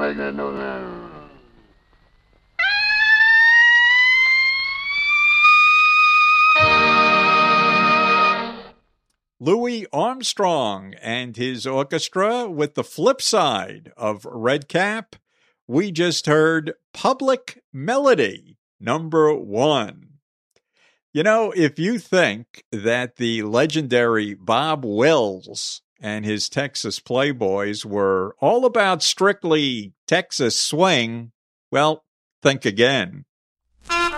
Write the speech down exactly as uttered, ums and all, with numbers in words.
Louis Armstrong and his orchestra with the flip side of Red Cap. We just heard Public Melody, number one. You know, if you think that the legendary Bob Wills and his Texas Playboys were all about strictly Texas swing, well, think again.